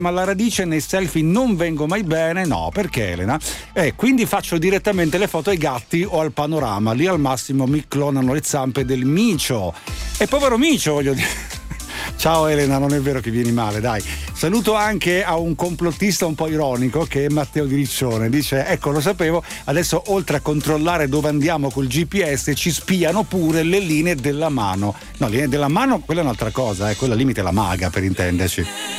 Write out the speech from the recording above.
ma alla radice nei selfie non vengo mai bene. No, perché Elena? Quindi faccio direttamente le foto ai gatti o al panorama, lì al massimo mi clonano le zampe del micio. E povero micio, voglio dire. Ciao Elena, non è vero che vieni male, dai. Saluto anche a un complottista un po' ironico che è Matteo Di Riccione. Dice: ecco, lo sapevo, adesso oltre a controllare dove andiamo col GPS ci spiano pure le linee della mano. No, linee della mano, quella è un'altra cosa, quella limite la maga, per intenderci.